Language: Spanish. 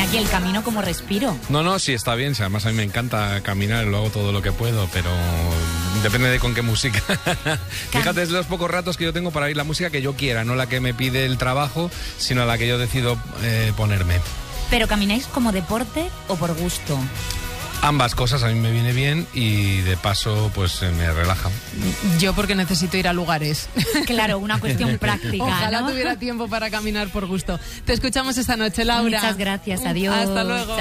Iñaki, el camino como respiro. No, sí, está bien. Sí, además a mí me encanta caminar, lo hago todo lo que puedo, pero depende de con qué música. Fíjate, es de los pocos ratos que yo tengo para oír la música que yo quiera, no la que me pide el trabajo, sino la que yo decido ponerme. ¿Pero camináis como deporte o por gusto? Ambas cosas a mí me viene bien y de paso pues me relaja. Yo porque necesito ir a lugares. Claro, una cuestión práctica. Ojalá ¿no? tuviera tiempo para caminar por gusto. Te escuchamos esta noche, Laura. Muchas gracias, adiós. Hasta luego.